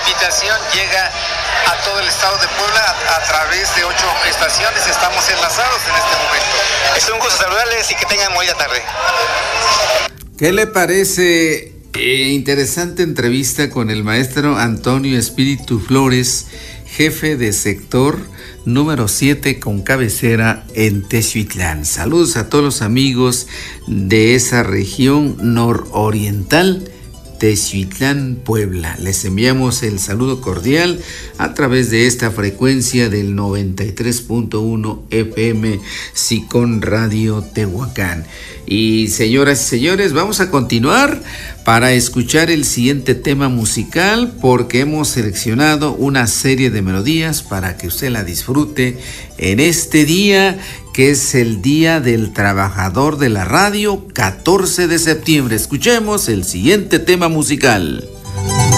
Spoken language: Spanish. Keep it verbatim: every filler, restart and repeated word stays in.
invitación llega a todo el estado de Puebla a, a través de ocho estaciones. Estamos enlazados en este momento. Es un gusto saludarles y que tengan buena tarde. ¿Qué le parece? Eh, interesante entrevista con el maestro Antonio Espíritu Flores, jefe de sector número siete con cabecera en Texuitlán. Saludos a todos los amigos de esa región nororiental, Texuitlán, Puebla. Les enviamos el saludo cordial a través de esta frecuencia del noventa y tres punto uno F M Sicón Radio Tehuacán. Y señoras y señores, vamos a continuar para escuchar el siguiente tema musical, porque hemos seleccionado una serie de melodías para que usted la disfrute en este día, que es el Día del Trabajador de la Radio, catorce de septiembre. Escuchemos el siguiente tema musical.